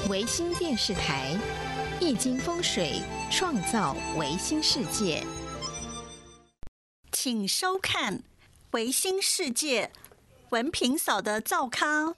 维新电视台易经风水创造维新世界， 请收看维新世界文平嫂的灶咖。